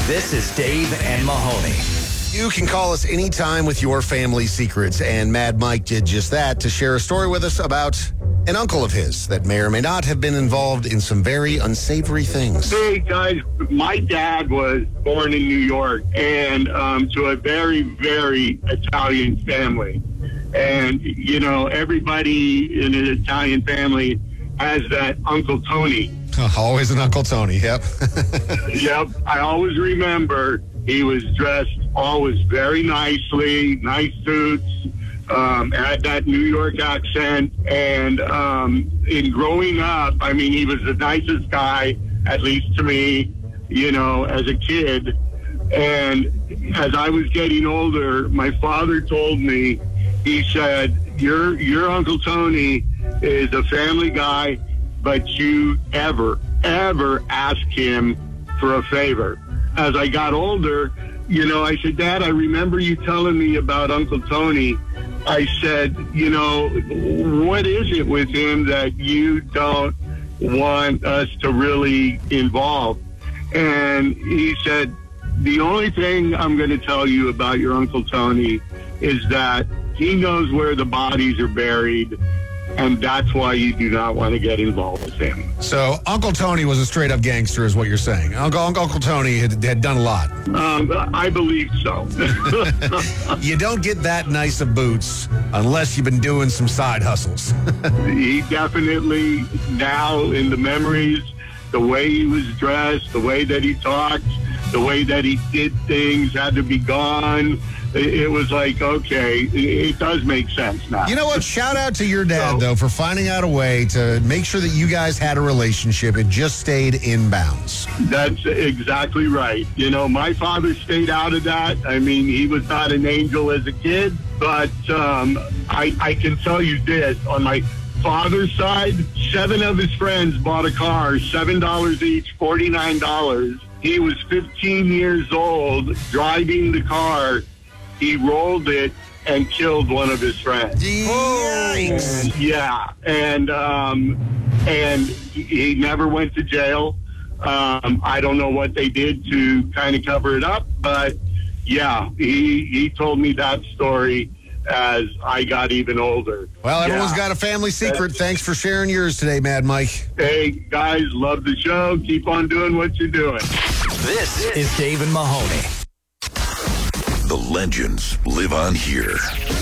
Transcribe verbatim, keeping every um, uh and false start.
This is Dave and Mahoney. You can call us anytime with your family secrets, and Mad Mike did just that to share a story with us about an uncle of his that may or may not have been involved in some very unsavory things. Hey, guys, my dad was born in New York, and um, to a very, very Italian family. And, you know, everybody in an Italian family has that Uncle Tony. Always an Uncle Tony, yep. Yep, I always remember he was dressed always very nicely, nice suits, um, had that New York accent. And um, in growing up, I mean, he was the nicest guy, at least to me, you know, as a kid. And as I was getting older, my father told me, he said, your, your Uncle Tony is a family guy, but you ever, ever ask him for a favor. As I got older, you know, I said, Dad, I remember you telling me about Uncle Tony. I said, you know, what is it with him that you don't want us to really involve? And he said, the only thing I'm going to tell you about your Uncle Tony is that he knows where the bodies are buried, and that's why you do not want to get involved with him. So Uncle Tony was a straight-up gangster is what you're saying. Uncle Uncle, Uncle Tony had, had done a lot. Um, I believe so. You don't get that nice of boots unless you've been doing some side hustles. He definitely, now in the memories, the way he was dressed, the way that he talked, the way that he did things had to be gone. It was like, okay, it does make sense now. You know what? Shout out to your dad, So- though, for finding out a way to make sure that you guys had a relationship. It just stayed in bounds. That's exactly right. You know, my father stayed out of that. I mean, he was not an angel as a kid, but um, I, I can tell you this. On my father's side, seven of his friends bought a car, seven dollars each, forty-nine dollars. He was fifteen years old, driving the car. He rolled it and killed one of his friends. Yikes. And, yeah, and um, and he never went to jail. Um, I don't know what they did to kind of cover it up, but yeah, he he told me that story as I got even older. Well, everyone's Yeah. got a family secret. Thanks for sharing yours today, Mad Mike. Hey, guys, love the show. Keep on doing what you're doing. This is Dave and Mahoney. The legends live on here.